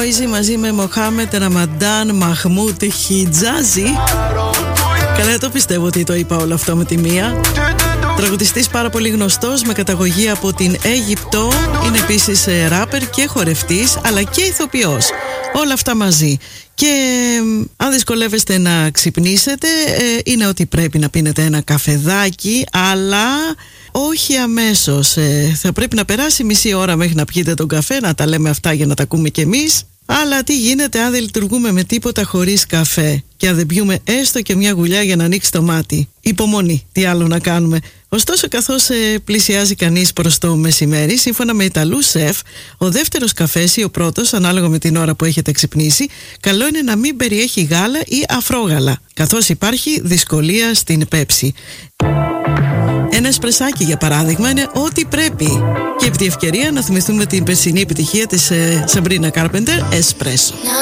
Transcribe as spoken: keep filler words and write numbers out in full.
Νόιζι μαζί με Μοχάμετ Ραμαντάν Μαχμούτ Χιτζάζι. Καλά, το πιστεύω ότι το είπα όλο αυτό με τη μία. Τραγουδιστής πάρα πολύ γνωστός με καταγωγή από την Αίγυπτο. Είναι επίσης ράπερ και χορευτής αλλά και ηθοποιός. Όλα αυτά μαζί. Και αν δυσκολεύεστε να ξυπνήσετε, είναι ότι πρέπει να πίνετε ένα καφεδάκι, αλλά όχι αμέσως. Θα πρέπει να περάσει μισή ώρα μέχρι να πιείτε τον καφέ, να τα λέμε αυτά για να τα ακούμε κι εμείς. Αλλά τι γίνεται αν δεν λειτουργούμε με τίποτα χωρίς καφέ και αν δεν πιούμε έστω και μια γουλιά για να ανοίξει το μάτι? Υπομονή, τι άλλο να κάνουμε. Ωστόσο, καθώς ε, πλησιάζει κανείς προς το μεσημέρι, σύμφωνα με Ιταλούς σεφ, ο δεύτερος καφές ή ο πρώτος, ανάλογα με την ώρα που έχετε ξυπνήσει, καλό είναι να μην περιέχει γάλα ή αφρόγαλα, καθώς υπάρχει δυσκολία στην πέψη. Ένα εσπρεσάκι, για παράδειγμα, είναι ό,τι πρέπει. Και επί τη ευκαιρία να θυμηθούμε την περσινή επιτυχία της ε, Σαμπρίνα Κάρπεντερ, Espresso.